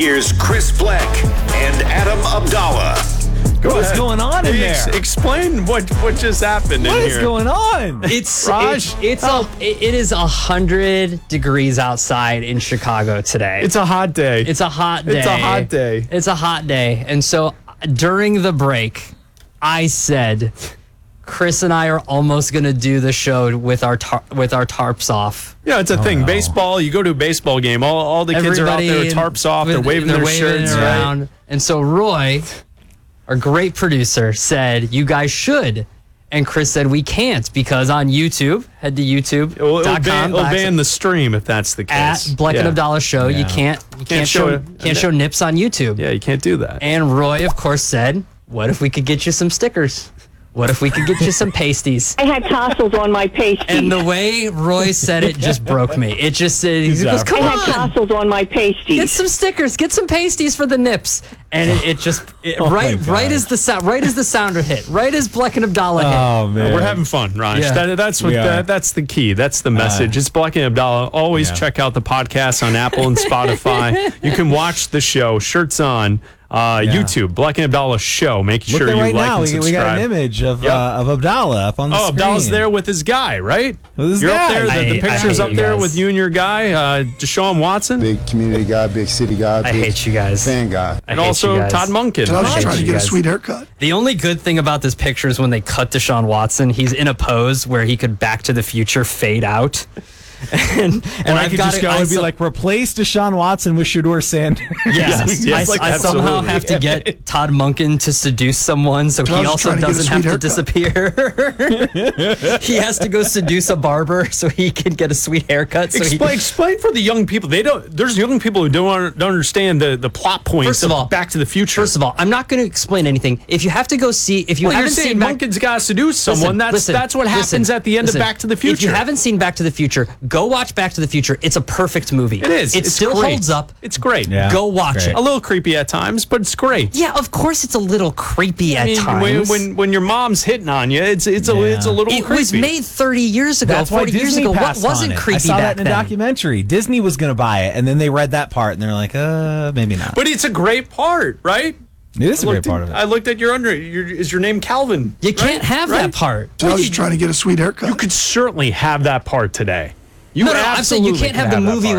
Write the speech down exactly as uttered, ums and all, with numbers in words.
Here's Chris Fleck and Adam Abdallah. Go What's ahead. going on in Ex- there? Explain what, what just happened what in is here. going on? It's Raj, it, it's a, it is a hundred degrees outside in Chicago today. It's a hot day. It's a hot day. It's a hot day. It's a hot day. And so during the break, I said, Chris and I are almost going to do the show with our tar- with our tarps off. Yeah, it's a oh, thing. No. Baseball, you go to a baseball game, all, all the kids Everybody are out there, tarps off, with, they're waving they're their waving shirts it around. right. And so Roy, our great producer, said, you guys should. And Chris said, we can't because on YouTube, head to YouTube. It'll, it'll, ban, it'll ban the stream if that's the case. At Bleck yeah. and Abdallah Show, Yeah. you can't you can't, can't show show, it. can't show nips on YouTube. Yeah, you can't do that. And Roy, of course, said, what if we could get you some stickers? What if we could get you some pasties? I had tassels on my pasties. And the way Roy said it just broke me. It just said, he goes, come I had on, tassels on my pasties. get some stickers, get some pasties for the nips. And it, it just, it, Oh right my right God. as the sound, right as the sounder hit, right as Bleck and Abdallah hit. Oh, man. We're having fun, Raj. Yeah. That, that's what We are. that, that's the key. That's the message. it's Bleck and Abdallah. Always Yeah. check out the podcast on Apple and Spotify. You can watch the show, shirts on, uh, Yeah. YouTube, Bleck and Abdallah Show. Make Look sure at you right like now. and We, we got subscribe. an image of Yep. uh, of Abdallah up on the Oh, screen. Abdallah's there with his guy, right? With his You're guy. up there. The, I the hate- I picture's hate up you there guys. with you and your guy, uh, Deshaun Watson, Big community guy, big city guy, I big hate you guys. fan guy. I and hate also you guys. Todd Monken. I was I just hate trying to you get a guys. sweet haircut. The only good thing about this picture is when they cut Deshaun Watson, he's in a pose where he could Back to the Future fade out. and and And I I've could got just to, go I and be so- like, replace Deshaun Watson with Shador Sanders. Yes, yes, I, like, I somehow absolutely. have to get Todd Monken to seduce someone so I he was also trying to get a doesn't have to sweet disappear. He has to go seduce a barber so he can get a sweet haircut. So explain, he, explain for the young people. They don't. There's young people who don't, un- don't understand the, the plot points First of all- Back to the Future. First of all, I'm not going to explain anything. If you have to go see, if you well, you're haven't saying seen Back, Monken's got to seduce someone. Listen, that's listen, that's what happens listen, at the end listen. of Back to the Future. If you haven't seen Back to the Future, go watch Back to the Future. It's a perfect movie. it is. It it's still great. holds up. It's great. Yeah. Go watch Great. it. A little creepy at times, but it's great. Yeah, of course it's a little creepy I at mean, times. when, when when your mom's hitting on you, it's it's a Yeah. it's a little it creepy. was made thirty years ago, That's why forty years Disney ago. What passed wasn't on it. creepy I saw back that in a then? documentary. Disney was going to buy it, and then they read that part, and they're like, uh, maybe not. But it's a great part, right? It is a I great looked part at- of it. I looked at your under. Your, is your name Calvin? You right? can't have Right? that part. I was just trying to get a sweet haircut. You could certainly have that part today. You No, no, I'm saying you absolutely can't could have the that movie part.